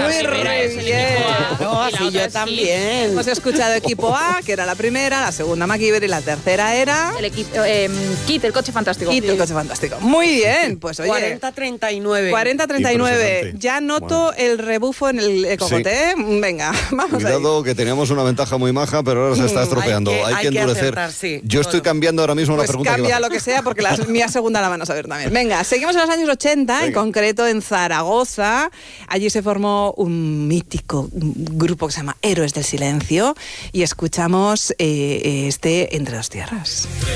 bien. No, así yo también. Hemos escuchado equipo A, que era la primera, la segunda MacGyver y la tercera era... El equipo, Kit, el coche fantástico. Kit, el coche fantástico. Muy bien, pues oye... 40-39. 40-39. Ya noto el rebufo en el cogote, ¿eh? Venga, vamos Cuidado, ahí. que teníamos una ventaja muy maja, pero ahora se está estropeando. Hay que endurecer. acertar, sí, yo estoy cambiando ahora mismo Pues la pregunta. cambia lo que sea, porque la mía segunda la van a saber también. Venga, seguimos en los años 80, en concreto en Zaragoza. Allí se formó un mítico grupo que se llama Héroes del Silencio y escuchamos este Entre dos tierras.